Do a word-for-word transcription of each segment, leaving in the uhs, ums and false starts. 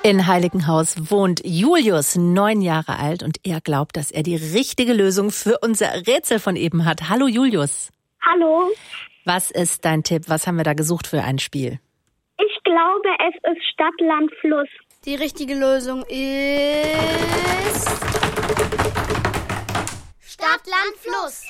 In Heiligenhaus wohnt Julius, neun Jahre alt, und er glaubt, dass er die richtige Lösung für unser Rätsel von eben hat. Hallo Julius. Hallo. Was ist dein Tipp? Was haben wir da gesucht für ein Spiel? Ich glaube, es ist Stadt, Land, Fluss. Die richtige Lösung ist Stadt, Land, Fluss.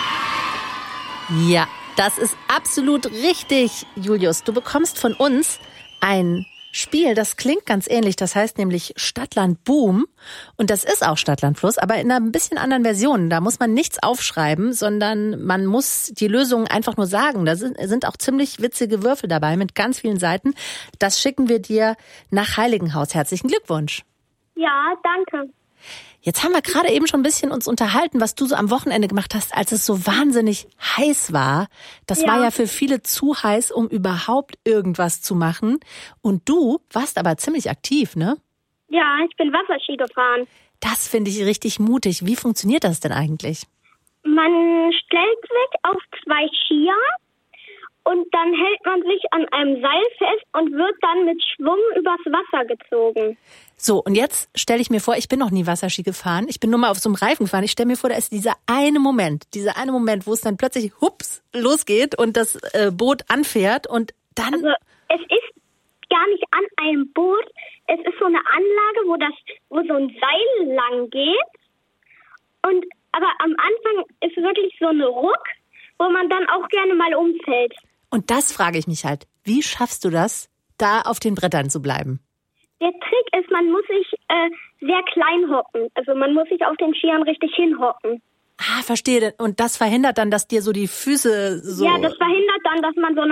Ja, das ist absolut richtig, Julius. Du bekommst von uns ein Spiel, das klingt ganz ähnlich. Das heißt nämlich Stadt, Land, Boom. Und das ist auch Stadt, Land, Fluss, aber in einer ein bisschen anderen Version. Da muss man nichts aufschreiben, sondern man muss die Lösungen einfach nur sagen. Da sind, sind auch ziemlich witzige Würfel dabei mit ganz vielen Seiten. Das schicken wir dir nach Heiligenhaus. Herzlichen Glückwunsch. Ja, danke. Jetzt haben wir gerade eben schon ein bisschen uns unterhalten, was du so am Wochenende gemacht hast, als es so wahnsinnig heiß war. Das Ja. war ja für viele zu heiß, um überhaupt irgendwas zu machen. Und du warst aber ziemlich aktiv, ne? Ja, ich bin Wasserski gefahren. Das finde ich richtig mutig. Wie funktioniert das denn eigentlich? Man stellt sich auf zwei Skier und dann hält man sich an einem Seil fest und wird dann mit Schwung übers Wasser gezogen. So, und jetzt stelle ich mir vor, ich bin noch nie Wasserski gefahren. Ich bin nur mal auf so einem Reifen gefahren. Ich stelle mir vor, da ist dieser eine Moment, dieser eine Moment, wo es dann plötzlich hups losgeht und das äh, Boot anfährt und dann... Also es ist gar nicht an einem Boot. Es ist so eine Anlage, wo das, wo so ein Seil lang geht. Und aber am Anfang ist wirklich so eine Ruck, wo man dann auch gerne mal umfällt. Und das frage ich mich halt, wie schaffst du das, da auf den Brettern zu bleiben? Der Trick ist, man muss sich äh, sehr klein hocken. Also man muss sich auf den Skiern richtig hinhocken. Ah, verstehe. Und das verhindert dann, dass dir so die Füße so... Ja, das verhindert dann, dass man so